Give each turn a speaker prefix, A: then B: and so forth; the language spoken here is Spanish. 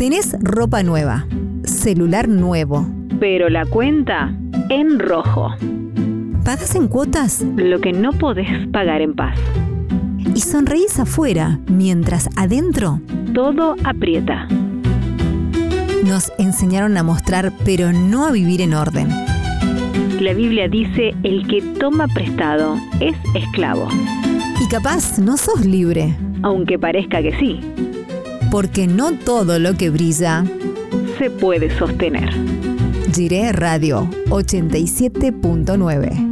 A: Tenés ropa nueva, celular nuevo,
B: pero la cuenta en rojo.
A: ¿Pagás en cuotas?
B: Lo que no podés pagar en paz.
A: Y sonreís afuera, mientras adentro
B: Todo aprieta.
A: nos enseñaron a mostrar, pero no a vivir en orden.
B: La Biblia dice: el que toma prestado es esclavo.
A: Y capaz no sos libre,
B: Aunque parezca que sí,
A: porque no todo lo que brilla.
B: se puede sostener.
A: Jiré Radio 87.9.